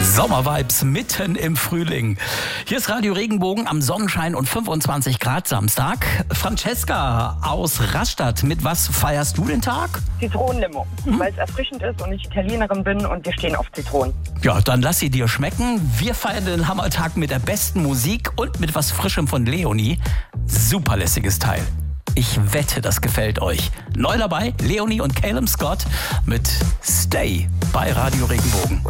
Sommervibes mitten im Frühling. Hier ist Radio Regenbogen am Sonnenschein und 25 Grad Samstag. Francesca aus Rastatt, mit was feierst du den Tag? Zitronenlimo, weil es erfrischend ist und ich Italienerin bin und wir stehen auf Zitronen. Ja, dann lass sie dir schmecken. Wir feiern den Hammertag mit der besten Musik und mit was Frischem von Leonie. Super lässiges Teil. Ich wette, das gefällt euch. Neu dabei, Leonie und Caleb Scott mit Stay bei Radio Regenbogen.